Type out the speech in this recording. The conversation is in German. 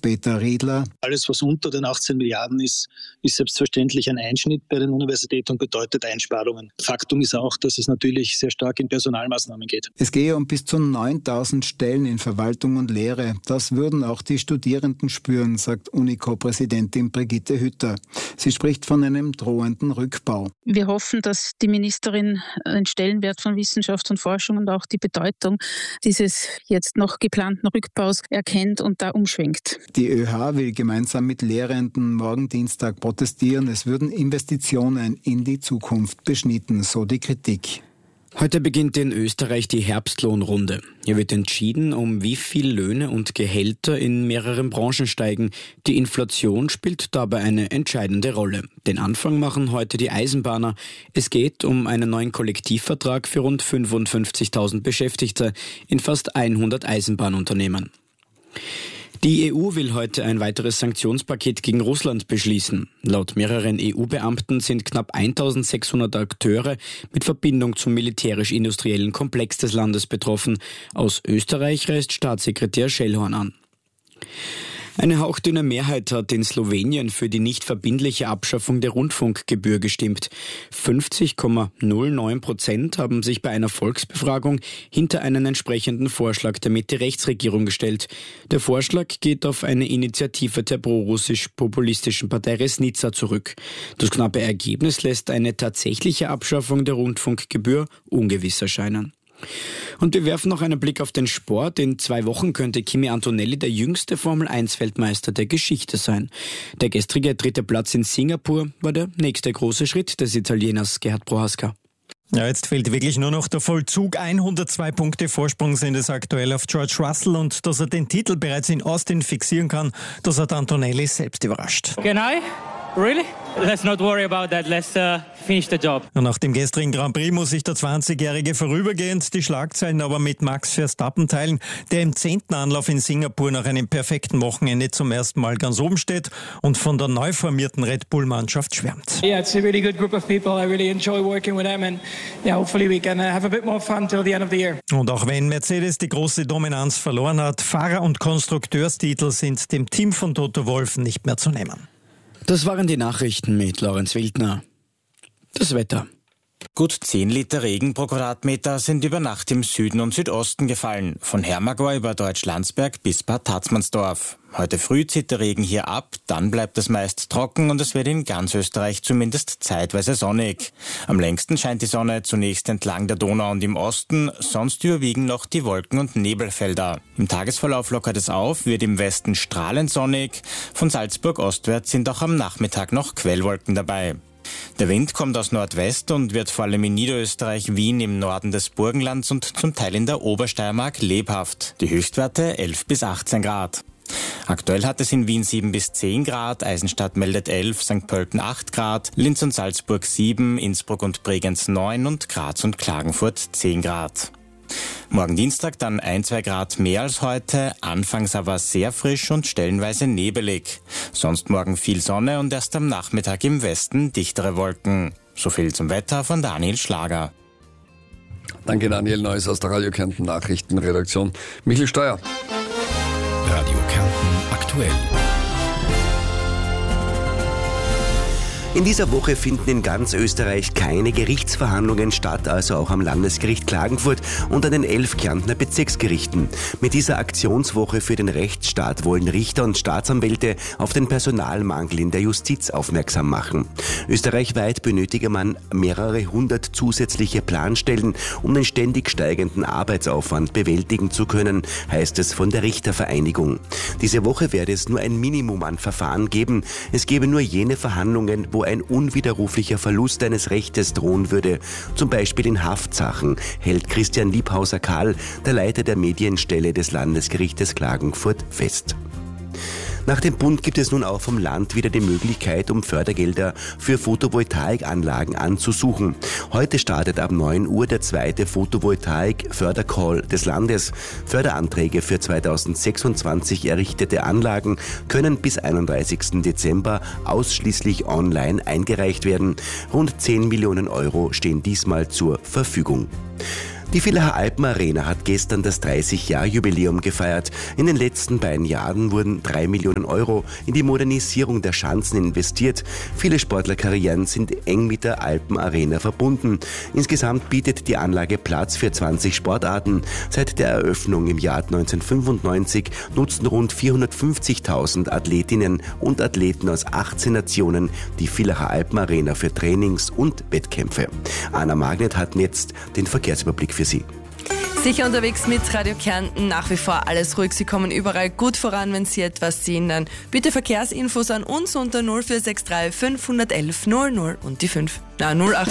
Hans-Peter Riedler. Alles, was unter den 18 Milliarden ist selbstverständlich ein Einschnitt bei den Universitäten und bedeutet Einsparungen. Faktum ist auch, dass es natürlich sehr stark in Personalmaßnahmen geht. Es gehe um bis zu 9.000 Stellen in Verwaltung und Lehre. Das würden auch die Studierenden spüren, sagt UNICO-Präsidentin Brigitte Hütter. Sie spricht von einem drohenden Rückbau. Wir hoffen, dass die Ministerin den Stellenwert von Wissenschaft und Forschung und auch die Bedeutung dieses jetzt noch geplanten Rückbaus erkennt und da umschwenkt. Die ÖH will gemeinsam mit Lehrenden morgen Dienstag protestieren. Es würden Investitionen in die Zukunft beschnitten, so die Kritik. Heute beginnt in Österreich die Herbstlohnrunde. Hier wird entschieden, um wie viel Löhne und Gehälter in mehreren Branchen steigen. Die Inflation spielt dabei eine entscheidende Rolle. Den Anfang machen heute die Eisenbahner. Es geht um einen neuen Kollektivvertrag für rund 55.000 Beschäftigte in fast 100 Eisenbahnunternehmen. Die EU will heute ein weiteres Sanktionspaket gegen Russland beschließen. Laut mehreren EU-Beamten sind knapp 1.600 Akteure mit Verbindung zum militärisch-industriellen Komplex des Landes betroffen. Aus Österreich reist Staatssekretär Schellhorn an. Eine hauchdünne Mehrheit hat in Slowenien für die nicht verbindliche Abschaffung der Rundfunkgebühr gestimmt. 50,09% haben sich bei einer Volksbefragung hinter einen entsprechenden Vorschlag der Mitte-Rechts-Regierung gestellt. Der Vorschlag geht auf eine Initiative der prorussisch-populistischen Partei Resnica zurück. Das knappe Ergebnis lässt eine tatsächliche Abschaffung der Rundfunkgebühr ungewiss erscheinen. Und wir werfen noch einen Blick auf den Sport. In 2 Wochen könnte Kimi Antonelli der jüngste Formel-1-Weltmeister der Geschichte sein. Der gestrige 3. Platz in Singapur war der nächste große Schritt des Italieners Gerhard Prohaska. Ja, jetzt fehlt wirklich nur noch der Vollzug. 102 Punkte Vorsprung sind es aktuell auf George Russell und dass er den Titel bereits in Austin fixieren kann, das hat Antonelli selbst überrascht. Can I? Really? Let's not worry about that. Let's finish the job. Und nach dem gestrigen Grand Prix muss sich der 20-Jährige vorübergehend die Schlagzeilen aber mit Max Verstappen teilen, der im 10. Anlauf in Singapur nach einem perfekten Wochenende zum ersten Mal ganz oben steht und von der neu formierten Red Bull-Mannschaft schwärmt. Yeah, it's a really good group of people. I really enjoy working with them and yeah, hopefully we can have a bit more fun till the end of the year. Und auch wenn Mercedes die große Dominanz verloren hat, Fahrer- und Konstrukteurstitel sind dem Team von Toto Wolff nicht mehr zu nehmen. Das waren die Nachrichten mit Lorenz Wildner. Das Wetter. Gut 10 Liter Regen pro Quadratmeter sind über Nacht im Süden und Südosten gefallen, von Hermagor über Deutschlandsberg bis Bad Tatzmannsdorf. Heute früh zieht der Regen hier ab, dann bleibt es meist trocken und es wird in ganz Österreich zumindest zeitweise sonnig. Am längsten scheint die Sonne zunächst entlang der Donau und im Osten, sonst überwiegen noch die Wolken- und Nebelfelder. Im Tagesverlauf lockert es auf, wird im Westen strahlend sonnig, von Salzburg ostwärts sind auch am Nachmittag noch Quellwolken dabei. Der Wind kommt aus Nordwest und wird vor allem in Niederösterreich, Wien im Norden des Burgenlands und zum Teil in der Obersteiermark lebhaft. Die Höchstwerte 11 bis 18 Grad. Aktuell hat es in Wien 7 bis 10 Grad, Eisenstadt meldet 11, St. Pölten 8 Grad, Linz und Salzburg 7, Innsbruck und Bregenz 9 und Graz und Klagenfurt 10 Grad. Morgen Dienstag dann 1-2 Grad mehr als heute, anfangs aber sehr frisch und stellenweise nebelig. Sonst morgen viel Sonne und erst am Nachmittag im Westen dichtere Wolken. So viel zum Wetter von Daniel Schlager. Danke Daniel, Neues aus der Radio Kärnten Nachrichtenredaktion. Michael Steuer. Radio Kärnten aktuell. In dieser Woche finden in ganz Österreich keine Gerichtsverhandlungen statt, also auch am Landesgericht Klagenfurt und an den 11 Kärntner Bezirksgerichten. Mit dieser Aktionswoche für den Rechtsstaat wollen Richter und Staatsanwälte auf den Personalmangel in der Justiz aufmerksam machen. Österreichweit benötige man mehrere hundert zusätzliche Planstellen, um den ständig steigenden Arbeitsaufwand bewältigen zu können, heißt es von der Richtervereinigung. Diese Woche werde es nur ein Minimum an Verfahren geben. Es gebe nur jene Verhandlungen, wo ein unwiderruflicher Verlust eines Rechtes drohen würde, zum Beispiel in Haftsachen, hält Christian Liebhauser-Kahl, der Leiter der Medienstelle des Landesgerichtes Klagenfurt, fest. Nach dem Bund gibt es nun auch vom Land wieder die Möglichkeit, um Fördergelder für Photovoltaikanlagen anzusuchen. Heute startet ab 9 Uhr der 2. Photovoltaik-Fördercall des Landes. Förderanträge für 2026 errichtete Anlagen können bis 31. Dezember ausschließlich online eingereicht werden. Rund 10 Millionen Euro stehen diesmal zur Verfügung. Die Villacher Alpenarena hat gestern das 30-Jahr-Jubiläum gefeiert. In den letzten beiden Jahren wurden 3 Millionen Euro in die Modernisierung der Schanzen investiert. Viele Sportlerkarrieren sind eng mit der Alpenarena verbunden. Insgesamt bietet die Anlage Platz für 20 Sportarten. Seit der Eröffnung im Jahr 1995 nutzen rund 450.000 Athletinnen und Athleten aus 18 Nationen die Villacher Alpenarena für Trainings- und Wettkämpfe. Anna Magnet hat jetzt den Verkehrsüberblick für Sie. Sicher unterwegs mit Radio Kärnten, nach wie vor alles ruhig. Sie kommen überall gut voran. Wenn Sie etwas sehen, dann bitte Verkehrsinfos an uns unter 0463 511 00 und die 5. 08